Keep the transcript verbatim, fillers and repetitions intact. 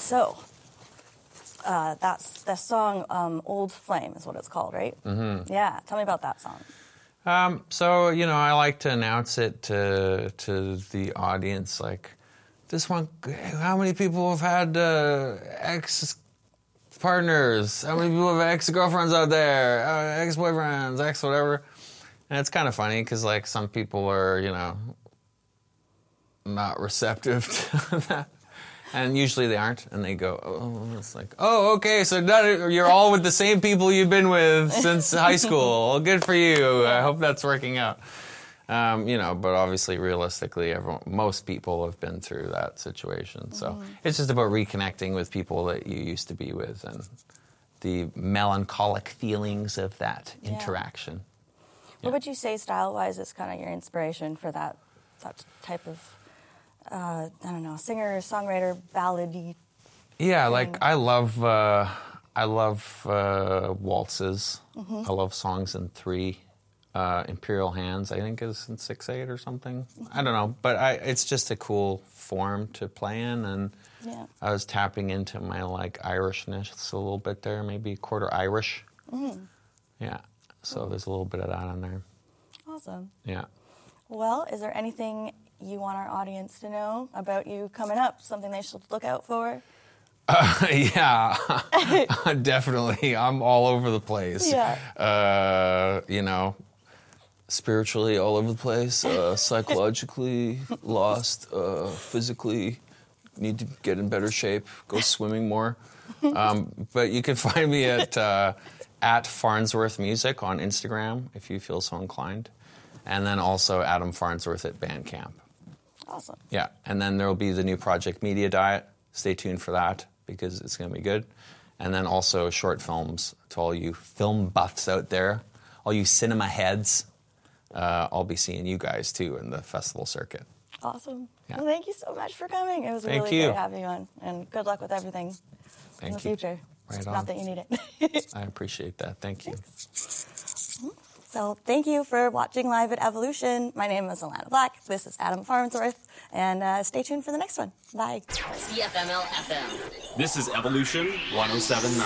So, uh, that's the song um, Old Flame is what it's called, right? Mm-hmm. Yeah, tell me about that song. Um, so, you know, I like to announce it to to the audience, like, this one, how many people have had uh, ex-partners? How many people have ex-girlfriends out there? Uh, ex-boyfriends, ex-whatever? And it's kind of funny because, like, some people are, you know, not receptive to that. And usually they aren't, and they go, oh, it's like, oh, okay, so none, you're all with the same people you've been with since high school. Well, good for you. I hope that's working out. Um, you know, but obviously, realistically, everyone, most people have been through that situation. So mm. it's just about reconnecting with people that you used to be with and the melancholic feelings of that yeah. interaction. What yeah. would you say, style-wise, is kind of your inspiration for that that type of Uh, I don't know, singer, songwriter, ballady. Yeah, thing. like I love, uh, I love uh, waltzes. Mm-hmm. I love songs in three. Uh, Imperial Hands, I think, is in six eight or something. Mm-hmm. I don't know, but I, it's just a cool form to play in, and yeah. I was tapping into my like Irishness a little bit there, maybe quarter Irish. Mm-hmm. Yeah, so cool. There's a little bit of that in there. Awesome. Yeah. Well, is there anything you want our audience to know about you coming up? Something they should look out for? Uh, yeah, definitely. I'm all over the place. Yeah. Uh, you know, spiritually all over the place, uh, psychologically lost, uh, physically need to get in better shape, go swimming more. Um, but you can find me at uh, at Farnsworth Music on Instagram if you feel so inclined. And then also Adam Farnsworth at Bandcamp. Awesome. Yeah, and then there will be the new Project Media Diet. Stay tuned for that because it's going to be good. And then also short films to all you film buffs out there, all you cinema heads. Uh, I'll be seeing you guys too in the festival circuit. Awesome. Yeah. Well, thank you so much for coming. It was thank really you. great having you on, and good luck with everything thank in the you. future. Right Not on. that you need it. I appreciate that. Thank you. Thanks. So thank you for watching Live at Evolution. My name is Alana Black. This is Adam Farnsworth. And uh, stay tuned for the next one. Bye. C F M L F M. This is Evolution one oh seven point nine.